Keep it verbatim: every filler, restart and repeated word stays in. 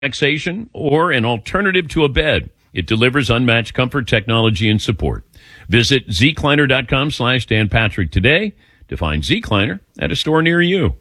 relaxation, or an alternative to a bed. It delivers unmatched comfort, technology, and support. Visit zcliner.com slash Dan Patrick today to find Zcliner at a store near you.